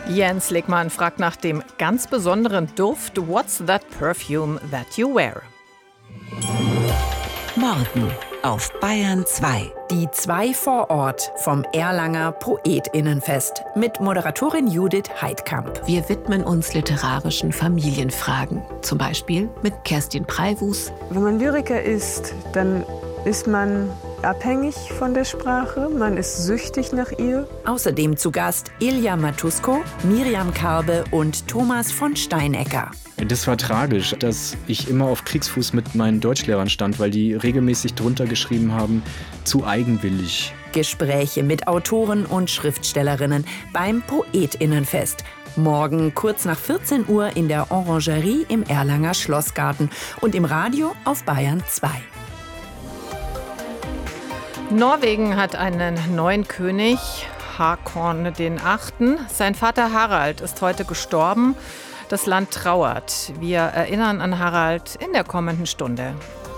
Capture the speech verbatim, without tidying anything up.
Jens Legmann fragt nach dem ganz besonderen Duft. What's that perfume that you wear? Morgen auf Bayern zwei. Die zwei vor Ort vom Erlanger Poetinnenfest mit Moderatorin Judith Heidkamp. Wir widmen uns literarischen Familienfragen. Zum Beispiel mit Kerstin Preiwus. Wenn man Lyriker ist, dann ist man abhängig von der Sprache, man ist süchtig nach ihr. Außerdem zu Gast Ilja Matusko, Miriam Karbe und Thomas von Steinecker. Das war tragisch, dass ich immer auf Kriegsfuß mit meinen Deutschlehrern stand, weil die regelmäßig drunter geschrieben haben, zu eigenwillig. Gespräche mit Autoren und Schriftstellerinnen beim Poetinnenfest. Morgen kurz nach vierzehn Uhr in der Orangerie im Erlanger Schlossgarten und im Radio auf Bayern zwei. Norwegen hat einen neuen König, Haakon den Achten. Sein Vater Harald ist heute gestorben. Das Land trauert. Wir erinnern an Harald in der kommenden Stunde.